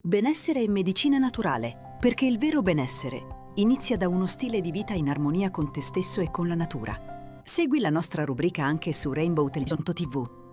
Benessere e medicina naturale, perché il vero benessere inizia da uno stile di vita in armonia con te stesso e con la natura. Segui la nostra rubrica anche su Rainbow Television TV.